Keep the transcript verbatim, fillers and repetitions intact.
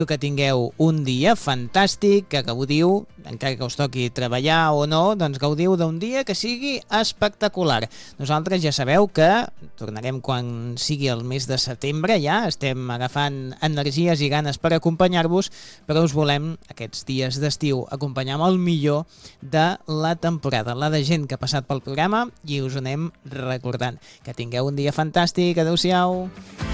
que tingueu un dia fantàstic, que gaudiu, encara que us toqui treballar o no, doncs gaudiu d'un dia que sigui espectacular. Nosaltres ja sabeu que tornarem quan sigui el mes de setembre, ja estem agafant energies i ganes per acompanyar-vos, però us volem aquests dies d'estiu acompanyar amb el millor de la temporada, la de gent que ha passat pel programa, i us ho anem recordant. Que tingueu un dia fantàstic, adeu-siau!